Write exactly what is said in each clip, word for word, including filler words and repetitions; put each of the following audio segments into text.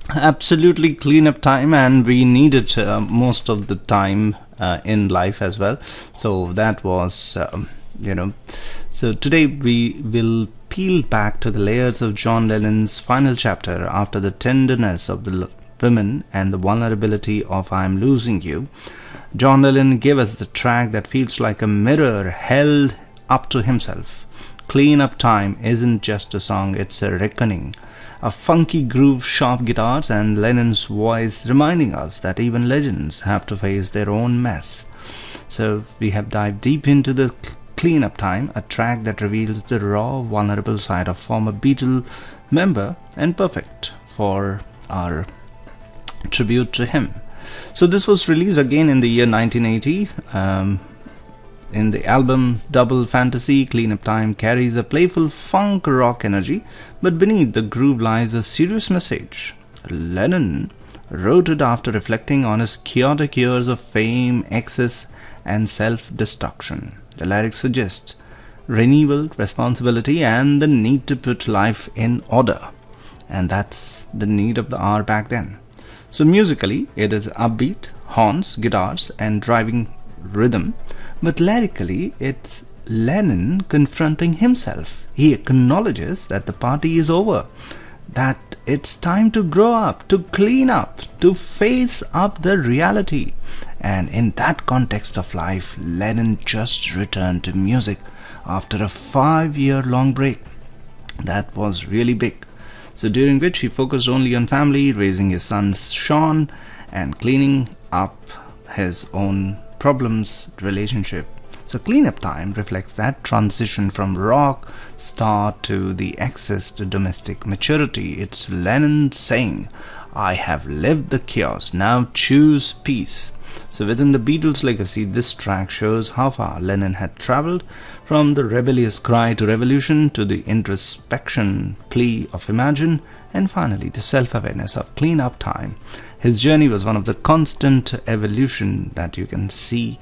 Absolutely clean up time, and we need it uh, most of the time uh, in life as well. So that was, um, you know, so today we will peel back to the layers of John Lennon's final chapter after the tenderness of the l- women and the vulnerability of I'm Losing You. John Lennon gave us the track that feels like a mirror held up to himself. Clean Up Time isn't just a song, it's a reckoning. A funky groove, sharp guitars, and Lennon's voice reminding us that even legends have to face their own mess. So we have dived deep into the Clean Up Time, a track that reveals the raw, vulnerable side of former Beatle member and perfect for our tribute to him. So this was released again in the year nineteen eighty. Um, in the album Double Fantasy, Clean Up Time carries a playful funk rock energy, but beneath the groove lies a serious message. Lennon wrote it after reflecting on his chaotic years of fame, excess, and self-destruction. The lyrics suggest renewal, responsibility, and the need to put life in order. And that's the need of the hour back then. So musically, it is upbeat, horns, guitars, and driving rhythm, but lyrically, it's Lennon confronting himself. He acknowledges that the party is over, that it's time to grow up, to clean up, to face up the reality. And in that context of life, Lennon just returned to music after a five-year-long break. That was really big. So during which he focused only on family, raising his son Sean, and cleaning up his own problems, relationship. So Clean Up Time reflects that transition from rock star to the access to domestic maturity. It's Lennon saying, I have lived the chaos, now choose peace. So within the Beatles' legacy, this track shows how far Lennon had traveled, from the rebellious cry to revolution to the introspection plea of Imagine, and finally the self-awareness of Clean Up Time. His journey was one of the constant evolution that you can see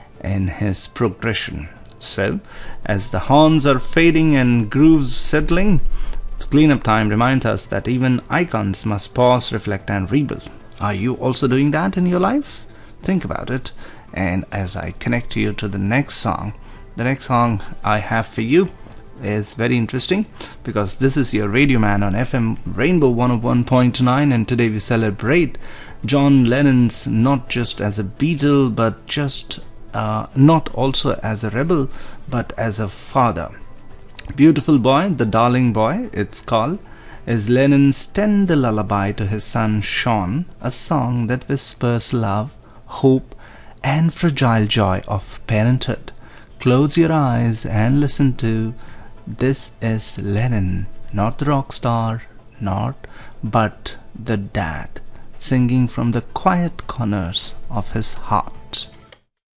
in his progression. So, as the horns are fading and grooves settling, Clean Up Time reminds us that even icons must pause, reflect, and rebuild. Are you also doing that in your life? Think about it. And as I connect you to the next song, the next song I have for you is very interesting, because this is your Radio Man on F M Rainbow one oh one point nine, and today we celebrate John Lennon's not just as a Beatle, but just uh, not also as a rebel, but as a father. Beautiful Boy, The Darling Boy, it's called, is Lennon's tender lullaby to his son Sean, a song that whispers love, hope, and fragile joy of parenthood. Close your eyes and listen to This is Lennon, not the rock star, not, but the dad, singing from the quiet corners of his heart.